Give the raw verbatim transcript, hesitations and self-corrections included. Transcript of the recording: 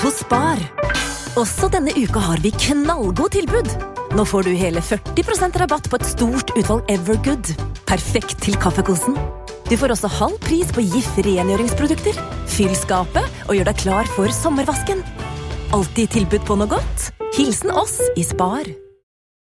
på Spar. Også denne uka har vi knallgod tilbud. Nå får du hele førti prosent rabatt på et stort utvalg Evergood. Perfekt til kaffekosen. Du får også halv pris på Jif rengjøringsprodukter. Fyll skapet og gjør deg klar for sommervasken. Alltid tilbud på noe godt. Hilsen oss i Spar.